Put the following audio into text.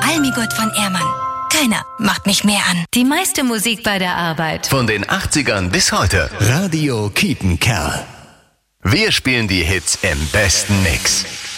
Almigurt von Ehrmann. Keiner macht mich mehr an. Die meiste Musik bei der Arbeit. Von den 80ern bis heute. Radio Kiepenkerl. Wir spielen die Hits im besten Mix.